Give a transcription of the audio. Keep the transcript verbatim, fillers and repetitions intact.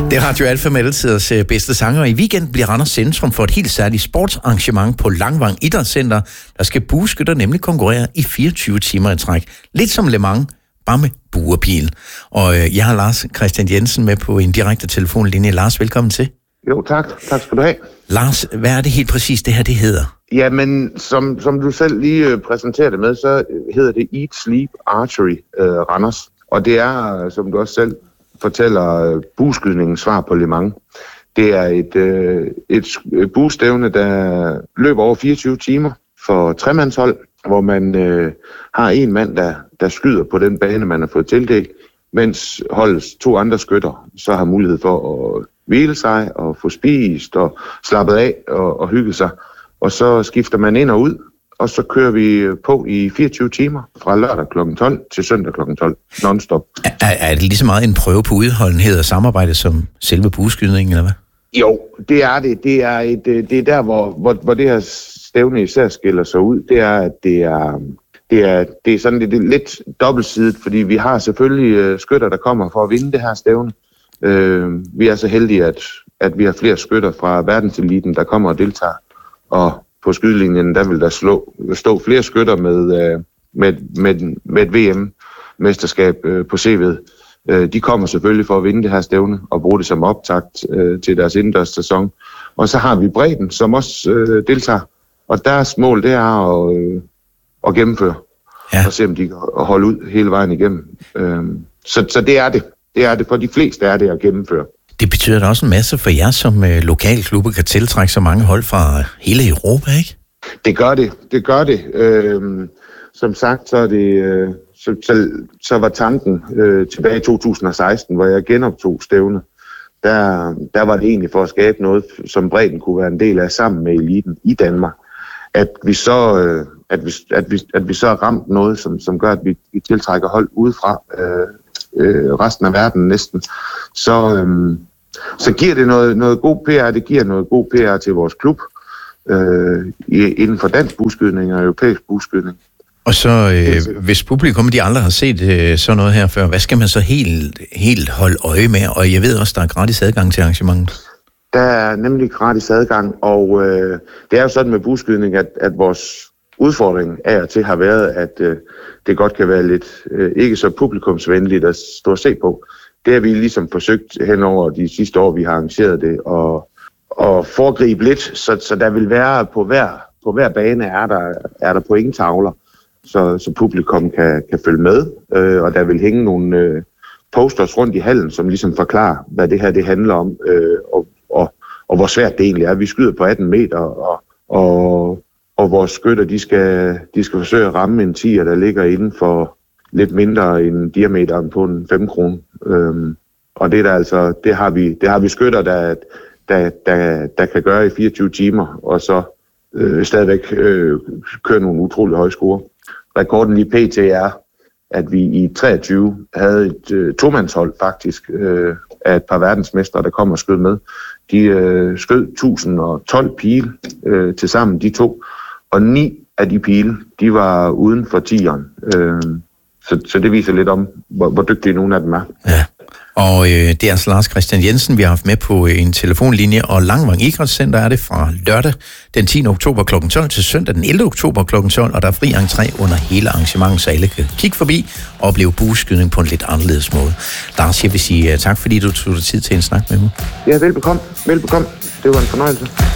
Det er Radio Alfa med altidens bedste sanger. I weekenden bliver Randers centrum for et helt særligt sportsarrangement på Langvang Idrætscenter. Der skal bueskytter nemlig konkurrere i fireogtyve timer i træk. Lidt som Le Mans, bare med buerpil. Og jeg har Lars Christian Jensen med på en direkte telefonlinje. Lars, velkommen til. Jo, tak. Tak skal du have. Lars, hvad er det helt præcis, det her det hedder? Ja, men som, som du selv lige præsenterer det med, så hedder det Eat, Sleep, Archery øh, Randers. Og det er, som du også selv fortæller, bueskydningens svar på Le Mans. Det er et, øh, et buestævne, der løber over fireogtyve timer for tremandshold, hvor man øh, har en mand, der, der skyder på den bane, man har fået tildelt, mens holdets to andre skytter så har mulighed for at hvile sig og få spist og slappet af og, og hygge sig. Og så skifter man ind og ud, og så kører vi på i fireogtyve timer fra lørdag klokken tolv til søndag klokken tolv, non-stop. Er, er det lige så meget en prøve på udholdenhed og samarbejde som selve bueskydningen, eller hvad? Jo, det er det. Det er, et, det er der, hvor, hvor, hvor det her stævne især skiller sig ud. Det er, at det er, det er, det er sådan det er lidt dobbeltsidigt, fordi vi har selvfølgelig skytter, der kommer for at vinde det her stævne. Øh, vi er så heldige, at, at vi har flere skytter fra verdenseliten, der kommer og deltager. Og på skydelinjen, der vil der slå, stå flere skytter med, med, med, med et V M-mesterskab på C V'et. De kommer selvfølgelig for at vinde det her stævne og bruge det som optakt til deres indendørs sæson. Og så har vi bredden, som også deltager. Og deres mål, det er at, at gennemføre. Ja. Og se, om de kan holde ud hele vejen igennem. Så, så det er det. Det er det. For de fleste er det at gennemføre. Det betyder da også en masse for jer, som øh, lokalklubber kan tiltrække så mange hold fra hele Europa, ikke? Det gør det. Det gør det. Øh, som sagt, så, er det, øh, så, så, så var tanken øh, tilbage i to tusind og seksten, hvor jeg genoptog stævnet. Der, der var det egentlig for at skabe noget, som bredden kunne være en del af sammen med eliten i Danmark. At vi så, øh, at vi, at vi, at vi så har ramt noget, som, som gør, at vi, vi tiltrækker hold udefra, øh, øh, resten af verden næsten, så... Øh, Så giver det noget, noget god P R, det giver noget god P R til vores klub øh, inden for dansk bueskydning og europæisk bueskydning. Og så, øh, hvis publikum de aldrig har set øh, sådan noget her før, hvad skal man så helt, helt holde øje med? Og jeg ved også, der er gratis adgang til arrangementet. Der er nemlig gratis adgang, og øh, det er jo sådan med bueskydning, at, at vores udfordring af og til har været, at øh, det godt kan være lidt øh, ikke så publikumsvenligt at stå og se på. Det har vi ligesom forsøgt hen over de sidste år, vi har arrangeret det, og, og foregribe lidt, så, så der vil være på hver, på hver bane er der, er der pointtavler, så, så publikum kan, kan følge med, øh, og der vil hænge nogle øh, posters rundt i hallen, som ligesom forklarer, hvad det her det handler om, øh, og, og, og hvor svært det egentlig er. Vi skyder på atten meter, og, og, og vores skytter, de skal, de skal forsøge at ramme en tier, der ligger inden for lidt mindre end diameteren på en fem kroner. Øhm, og det, der altså, det, har vi, det har vi skytter, der, der, der, der kan gøre i fireogtyve timer, og så øh, stadigvæk øh, køre nogle utrolig høje score. Rekorden lige pt. Er, at vi i treogtyve havde et øh, tomandshold faktisk, øh, af et par verdensmestre, der kom og skød med. De øh, skød tusind og tolv pile øh, til sammen, de to, og ni af de pile, de var uden for tieren. Øh, Så, så det viser lidt om, hvor, hvor dygtige nogle af dem er. Ja, og øh, det er altså Lars Christian Jensen, vi har haft med på en telefonlinje, og Langvang Idrætscenter er det fra lørdag den tiende oktober klokken tolv til søndag den ellevte oktober klokken tolv, og der er fri entré under hele arrangementet, så alle kan kigge forbi og opleve bueskydning på en lidt anderledes måde. Lars, jeg vil sige uh, tak, fordi du tog dig tid til en snak med mig. Ja, velbekomme. Velbekomme. Det var en fornøjelse.